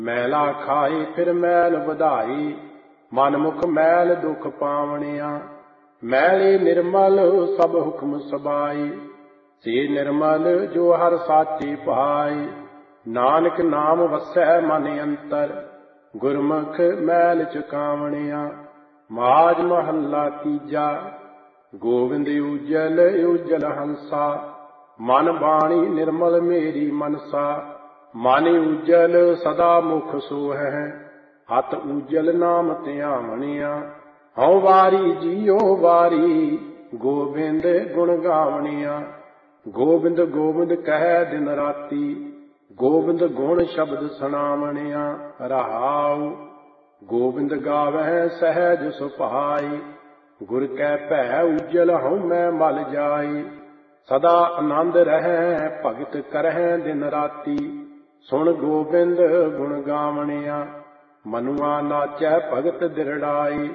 मैला खाई फिर मैल बधाई, मन मुख मैल दुख पावणिया। मैली निर्मल सब हुक्म सबाई, से निर्मल जो हर साची पाई। नानक नाम वसै मन अंतर, गुरमुख मैल चुकावणिया। माज महला तीजा, गोविंद उजल उजल हंसा। मन बाणी निर्मल मेरी मनसा, मन उजल सदा मुख सोहै। हथ उजल नाम ध्यावणिया। हऊँ वारी जियो वारी, गोविंद गुण गावणिया। गोविंद गोविंद कह दिन राती, गोविंद गुण शब्द सुनावणिया। रहाऊ गोविंद गावै सहज सुभाई, गुर कै भै उजल हऊँ मैं मल जाई। सदा आनंद रहै भगत करहै दिन राती, सुन गोविंद गुण गावणिया। मनुआ नाचै भगत दिरड़ाई,